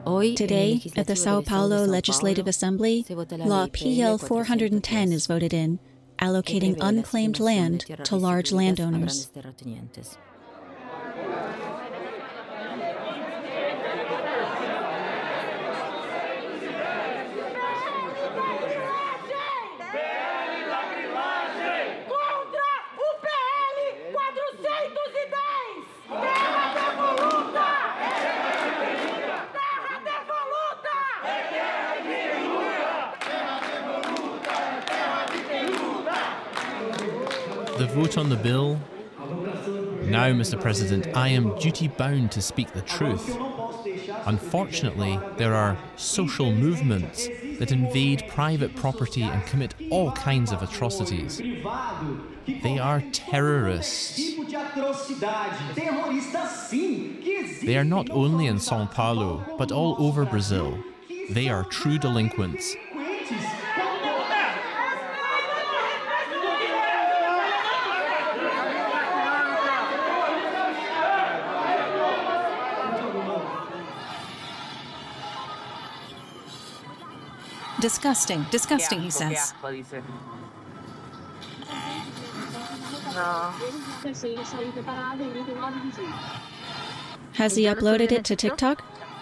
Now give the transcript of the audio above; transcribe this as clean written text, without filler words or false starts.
Today, at the Sao Paulo Legislative Assembly, Law PL 410 is voted in, allocating unclaimed land to large landowners. The vote on the bill. Now, Mr. President, I am duty-bound to speak the truth. Unfortunately, there are social movements that invade private property and commit all kinds of atrocities. They are terrorists. They are not only in São Paulo, but all over Brazil. They are true delinquents. Disgusting, disgusting, he says. Has he uploaded it to TikTok?